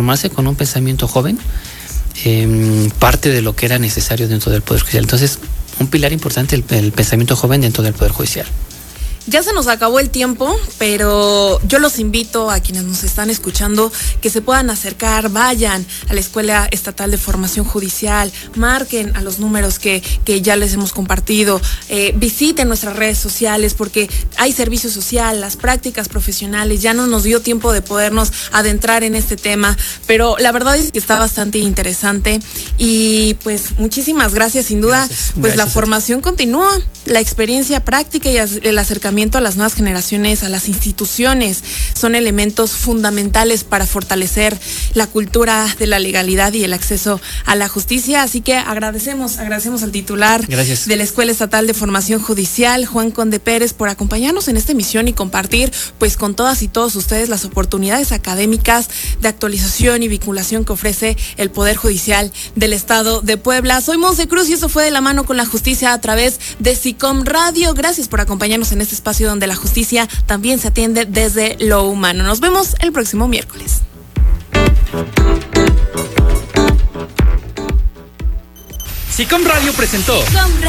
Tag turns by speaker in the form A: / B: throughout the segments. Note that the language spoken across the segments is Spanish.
A: formarse con un pensamiento joven, parte de lo que era necesario dentro del Poder Judicial. Entonces, un pilar importante, el pensamiento joven dentro del Poder Judicial.
B: Ya se nos acabó el tiempo, pero yo los invito a quienes nos están escuchando que se puedan acercar, vayan a la Escuela Estatal de Formación Judicial, marquen a los números que ya les hemos compartido, visiten nuestras redes sociales porque hay servicio social, las prácticas profesionales, ya no nos dio tiempo de podernos adentrar en este tema, pero la verdad es que está bastante interesante y pues muchísimas gracias, sin duda, pues la formación continúa, la experiencia práctica y el acercamiento a las nuevas generaciones, a las instituciones, son elementos fundamentales para fortalecer la cultura de la legalidad y el acceso a la justicia. Así que agradecemos al titular de la Escuela Estatal de Formación Judicial, Juan Conde Pérez, por acompañarnos en esta emisión y compartir pues con todas y todos ustedes las oportunidades académicas de actualización y vinculación que ofrece el Poder Judicial del Estado de Puebla. Soy Monse Cruz y eso fue De la Mano con la Justicia a través de SICOM Radio. Gracias por acompañarnos en este espacio donde la justicia también se atiende desde lo humano. Nos vemos el próximo miércoles.
C: SICOM Radio presentó.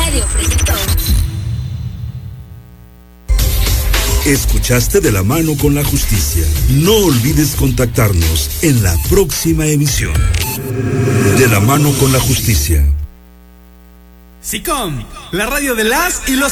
D: Escuchaste De la Mano con la Justicia. No olvides contactarnos en la próxima emisión. De la Mano con la Justicia.
C: SICOM, la radio de las y los